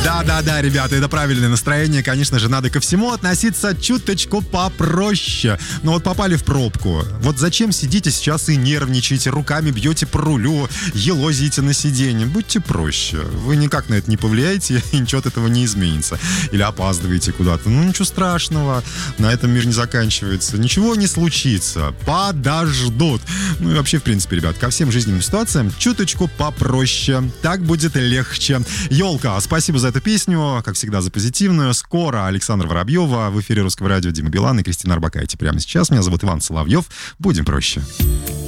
Да-да-да, ребята, это правильное настроение. Конечно же, надо ко всему относиться чуточку попроще. Но вот попали в пробку. Вот зачем сидите сейчас и нервничаете, руками бьете по рулю, елозите на сиденье? Будьте проще. Вы никак на это не повлияете, и ничего от этого не изменится. Или опаздываете куда-то. Ну, ничего страшного. На этом мир не заканчивается. Ничего не случится. Подождут. Ну и вообще, в принципе, ребят, ко всем жизненным ситуациям чуточку попроще. Так будет легче. Ёлка, спасибо за эту песню. Как всегда, за позитивную. Скоро Александра Воробьева. В эфире Русского радио Дима Билан и Кристина Орбакайте. Прямо сейчас. Меня зовут Иван Соловьев. Будем проще.